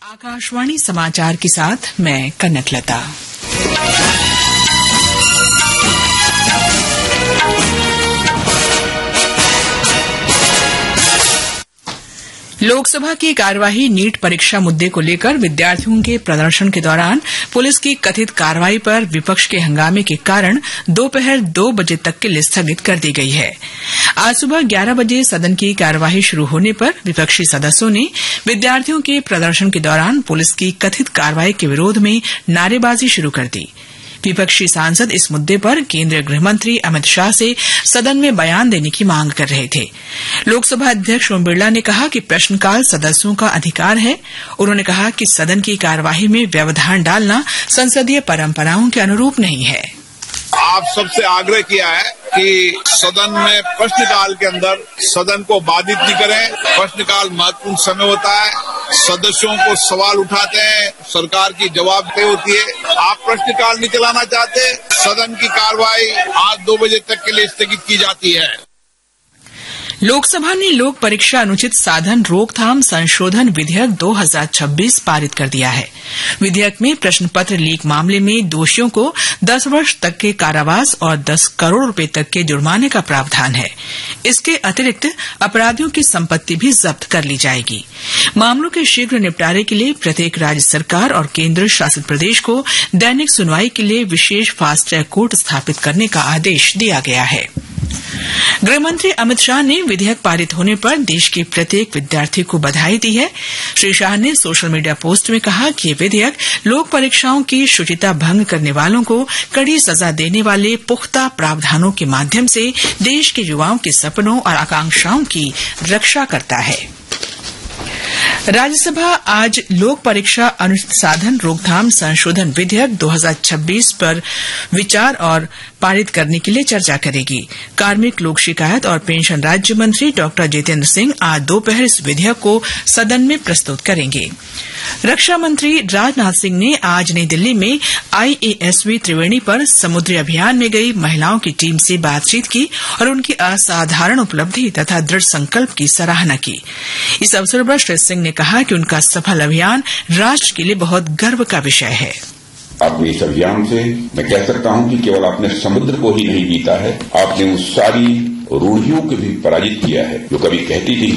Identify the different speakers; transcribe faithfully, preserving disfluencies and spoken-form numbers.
Speaker 1: आकाशवाणी समाचार के साथ मैं कनकलता। लोकसभा की कार्यवाही नीट परीक्षा मुद्दे को लेकर विद्यार्थियों के प्रदर्शन के दौरान पुलिस की कथित कार्रवाई पर विपक्ष के हंगामे के कारण दोपहर दो बजे तक के लिए स्थगित कर दी गई है। आज सुबह ग्यारह बजे सदन की कार्यवाही शुरू होने पर विपक्षी सदस्यों ने विद्यार्थियों के प्रदर्शन के दौरान पुलिस की कथित कार्रवाई के विरोध में नारेबाजी शुरू कर दी। विपक्षी सांसद इस मुद्दे पर केंद्रीय गृहमंत्री अमित शाह से सदन में बयान देने की मांग कर रहे थे। लोकसभा अध्यक्ष ओम बिरला ने कहा कि प्रश्नकाल सदस्यों का अधिकार है। उन्होंने कहा कि सदन की कार्यवाही में व्यवधान डालना संसदीय परंपराओं के अनुरूप नहीं है।
Speaker 2: आप सबसे आग्रह किया है कि सदन में प्रश्नकाल के अंदर सदन को बाधित नहीं करें। प्रश्नकाल महत्वपूर्ण समय होता है, सदस्यों को सवाल उठाते हैं, सरकार की जवाबदेही होती है। आप प्रश्नकाल नहीं चलाना चाहते, सदन की कार्रवाई आज दो बजे तक के लिए स्थगित की जाती है।
Speaker 1: लोकसभा ने लोक परीक्षा अनुचित साधन रोकथाम संशोधन विधेयक दो हज़ार छब्बीस पारित कर दिया है। विधेयक में प्रश्न पत्र लीक मामले में दोषियों को दस वर्ष तक के कारावास और दस करोड़ रुपए तक के जुर्माने का प्रावधान है। इसके अतिरिक्त अपराधियों की संपत्ति भी जब्त कर ली जाएगी। मामलों के शीघ्र निपटारे के लिए प्रत्येक राज्य सरकार और केंद्र शासित प्रदेश को दैनिक सुनवाई के लिए विशेष फास्ट ट्रैक कोर्ट स्थापित करने का आदेश दिया गया है। गृहमंत्री अमित शाह ने विधेयक पारित होने पर देश के प्रत्येक विद्यार्थी को बधाई दी है। श्री शाह ने सोशल मीडिया पोस्ट में कहा कि ये विधेयक लोक परीक्षाओं की शुचिता भंग करने वालों को कड़ी सजा देने वाले पुख्ता प्रावधानों के माध्यम से देश के युवाओं के सपनों और आकांक्षाओं की रक्षा करता है। राज्यसभा आज लोक परीक्षा अनुचित साधन रोकथाम संशोधन विधेयक दो हज़ार छब्बीस पर विचार और पारित करने के लिए चर्चा करेगी। कार्मिक, लोक शिकायत और पेंशन राज्य मंत्री डॉक्टर जितेंद्र सिंह आज दोपहर इस विधेयक को सदन में प्रस्तुत करेंगे। रक्षा मंत्री राजनाथ सिंह ने आज नई दिल्ली में आईएएसवी त्रिवेणी पर समुद्री अभियान में गई महिलाओं की टीम से बातचीत की और उनकी असाधारण उपलब्धि तथा दृढ़ संकल्प की सराहना की। इस अवसर पर श्री सिंह ने कहा कि उनका सफल अभियान राष्ट्र के लिए बहुत गर्व का विषय है।
Speaker 3: आपने इस अभियान से मैं कह सकता हूं कि केवल आपने समुद्र को ही नहीं जीता है, आपने उस सारी रूढ़ियों को भी पराजित किया है जो कभी कहती थी